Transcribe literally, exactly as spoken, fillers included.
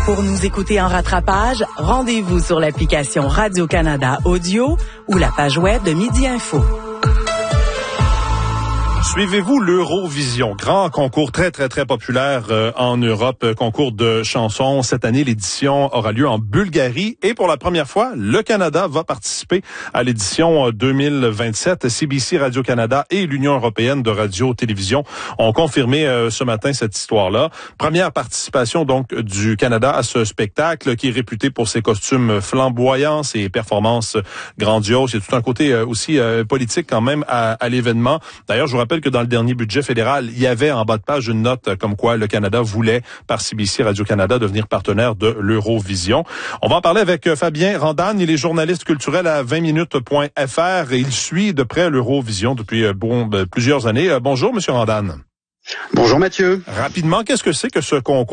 Pour nous écouter en rattrapage, rendez-vous sur l'application Radio-Canada Audio ou la page web de Midi Info. Suivez-vous l'Eurovision, grand concours très, très, très populaire euh, en Europe, euh, concours de chansons. Cette année, l'édition aura lieu en Bulgarie et pour la première fois, le Canada va participer à l'édition deux mille vingt-sept. C B C Radio-Canada et l'Union européenne de radio-télévision ont confirmé euh, ce matin cette histoire-là. Première participation donc du Canada à ce spectacle qui est réputé pour ses costumes flamboyants, ses performances grandioses. Il y a tout un côté euh, aussi euh, politique quand même à, à l'événement. D'ailleurs, je vous rappelle que dans le dernier budget fédéral, il y avait en bas de page une note comme quoi le Canada voulait, par C B C Radio-Canada, devenir partenaire de l'Eurovision. On va en parler avec Fabien Randane. Il est journaliste culturel à vingt minutes point f r et il suit de près l'Eurovision depuis bon, plusieurs années. Bonjour, Monsieur Randane. Bonjour, Mathieu. Rapidement, qu'est-ce que c'est que ce concours?